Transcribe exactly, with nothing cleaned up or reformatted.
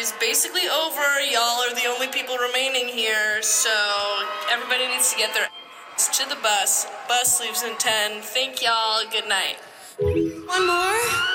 is basically over. Y'all are the only people remaining here, so everybody needs to get their ass to the bus. Bus leaves in ten. Thank y'all. Good night. One more?